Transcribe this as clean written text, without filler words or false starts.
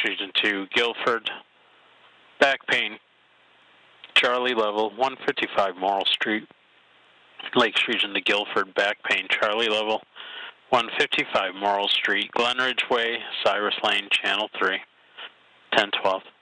Region 2, Guilford, back pain, Charlie level, 155 Morrill Street. Lakes Region to Guilford, back pain, Charlie level, 155 Morrill Street, Glenridge Way, Cyrus Lane, Channel 3, 1012.